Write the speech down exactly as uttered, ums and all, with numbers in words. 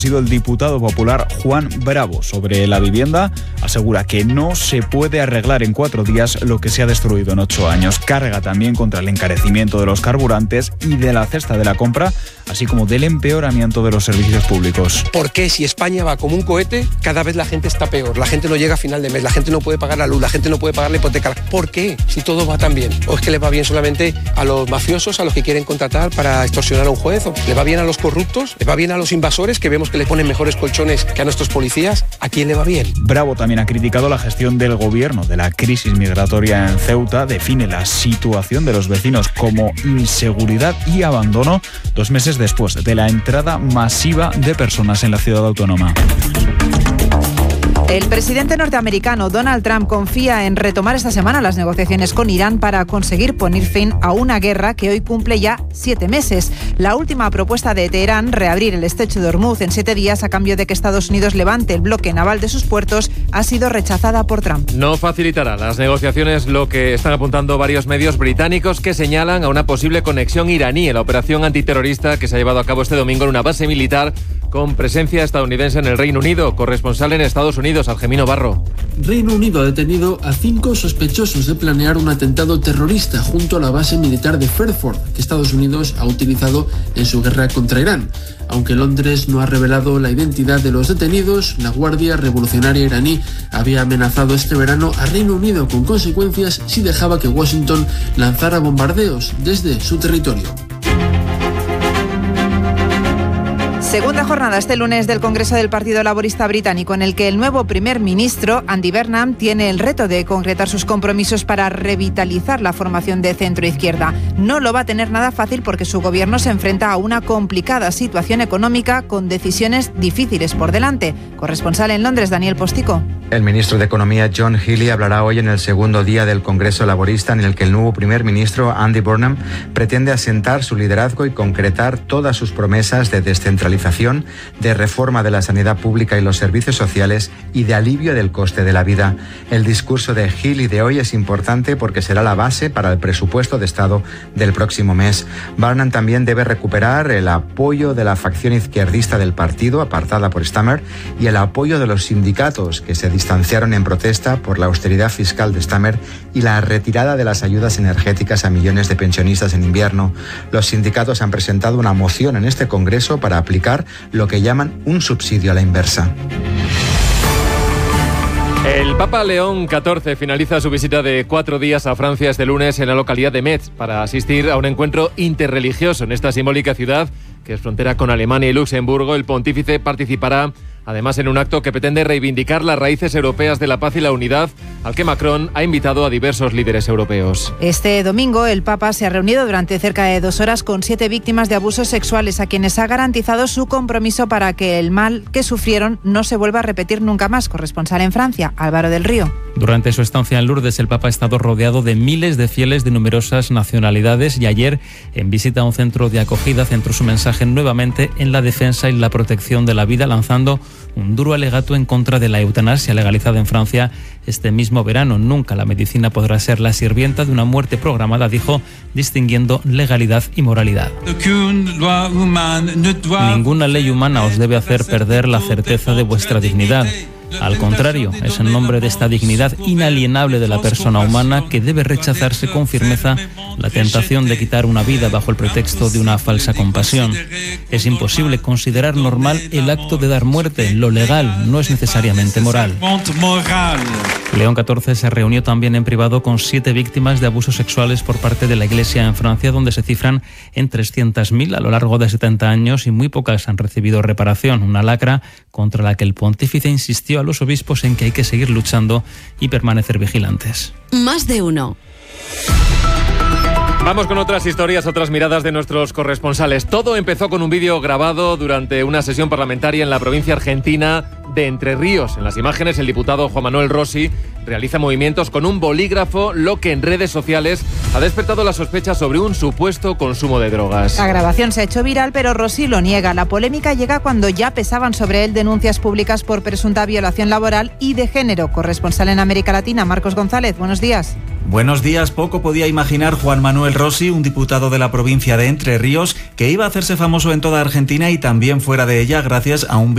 Ha sido el diputado popular Juan Bravo. Sobre la vivienda, asegura que no se puede arreglar en cuatro días lo que se ha destruido en ocho años. Carga también contra el encarecimiento de los carburantes y de la cesta de la compra, así como del empeoramiento de los servicios públicos. ¿Por qué si España va como un cohete, cada vez la gente está peor? La gente no llega a final de mes, la gente no puede pagar la luz, la gente no puede pagar la hipoteca. ¿Por qué? Si todo va tan bien. ¿O es que le va bien solamente a los mafiosos, a los que quieren contratar para extorsionar a un juez? ¿O le va bien a los corruptos? ¿Le va bien a los invasores, que vemos que le ponen mejores colchones que a nuestros policías? ¿A quién le va bien? Bravo también ha criticado la gestión del gobierno de la crisis migratoria en Ceuta. Define la situación de los vecinos como inseguridad y abandono dos meses después de la entrada masiva de personas en la ciudad autónoma. El presidente norteamericano Donald Trump confía en retomar esta semana las negociaciones con Irán para conseguir poner fin a una guerra que hoy cumple ya siete meses. La última propuesta de Teherán, reabrir el estrecho de Hormuz en siete días a cambio de que Estados Unidos levante el bloque naval de sus puertos, ha sido rechazada por Trump. No facilitará las negociaciones, lo que están apuntando varios medios británicos que señalan a una posible conexión iraní en la operación antiterrorista que se ha llevado a cabo este domingo en una base militar con presencia estadounidense en el Reino Unido. Corresponsal en Estados Unidos, Algemino Barro. Reino Unido ha detenido a cinco sospechosos de planear un atentado terrorista junto a la base militar de Fairford, que Estados Unidos ha utilizado en su guerra contra Irán. Aunque Londres no ha revelado la identidad de los detenidos, la Guardia Revolucionaria iraní había amenazado este verano a Reino Unido con consecuencias si dejaba que Washington lanzara bombardeos desde su territorio. Segunda jornada este lunes del Congreso del Partido Laborista Británico, en el que el nuevo primer ministro, Andy Burnham, tiene el reto de concretar sus compromisos para revitalizar la formación de centro-izquierda. No lo va a tener nada fácil porque su gobierno se enfrenta a una complicada situación económica con decisiones difíciles por delante. Corresponsal en Londres, Daniel Postico. El ministro de Economía, John Healey, hablará hoy en el segundo día del Congreso Laborista, en el que el nuevo primer ministro, Andy Burnham, pretende asentar su liderazgo y concretar todas sus promesas de descentralización, de reforma de la sanidad pública y los servicios sociales y de alivio del coste de la vida. El discurso de Healey de hoy es importante porque será la base para el presupuesto de Estado del próximo mes. Burnham también debe recuperar el apoyo de la facción izquierdista del partido, apartada por Stammer, y el apoyo de los sindicatos, que se distanciaron en protesta por la austeridad fiscal de Stammer y la retirada de las ayudas energéticas a millones de pensionistas en invierno. Los sindicatos han presentado una moción en este Congreso para aplicar lo que llaman un subsidio a la inversa. El Papa León catorce finaliza su visita de cuatro días a Francia este lunes en la localidad de Metz para asistir a un encuentro interreligioso en esta simbólica ciudad que es frontera con Alemania y Luxemburgo. El pontífice participará además en un acto que pretende reivindicar las raíces europeas de la paz y la unidad, al que Macron ha invitado a diversos líderes europeos. Este domingo el Papa se ha reunido durante cerca de dos horas con siete víctimas de abusos sexuales, a quienes ha garantizado su compromiso para que el mal que sufrieron no se vuelva a repetir nunca más. Corresponsal en Francia, Álvaro del Río. Durante su estancia en Lourdes, el Papa ha estado rodeado de miles de fieles de numerosas nacionalidades y ayer, en visita a un centro de acogida, centró su mensaje nuevamente en la defensa y la protección de la vida, lanzando un duro alegato en contra de la eutanasia legalizada en Francia este mismo verano. Nunca la medicina podrá ser la sirvienta de una muerte programada, dijo, distinguiendo legalidad y moralidad. Ninguna ley humana os debe hacer perder la certeza de vuestra dignidad. Al contrario, es en nombre de esta dignidad inalienable de la persona humana que debe rechazarse con firmeza la tentación de quitar una vida bajo el pretexto de una falsa compasión. Es imposible considerar normal el acto de dar muerte. Lo legal no es necesariamente moral. León catorce se reunió también en privado con siete víctimas de abusos sexuales por parte de la Iglesia en Francia, donde se cifran en trescientas mil a lo largo de setenta años y muy pocas han recibido reparación. Una lacra contra la que el pontífice insistió a los obispos en que hay que seguir luchando y permanecer vigilantes. Más de uno. Vamos con otras historias, otras miradas de nuestros corresponsales. Todo empezó con un vídeo grabado durante una sesión parlamentaria en la provincia argentina de Entre Ríos. En las imágenes, el diputado Juan Manuel Rossi realiza movimientos con un bolígrafo, lo que en redes sociales ha despertado la sospecha sobre un supuesto consumo de drogas. La grabación se ha hecho viral, pero Rossi lo niega. La polémica llega cuando ya pesaban sobre él denuncias públicas por presunta violación laboral y de género. Corresponsal en América Latina, Marcos González, buenos días. Buenos días. Poco podía imaginar Juan Manuel Rossi, un diputado de la provincia de Entre Ríos, que iba a hacerse famoso en toda Argentina y también fuera de ella gracias a un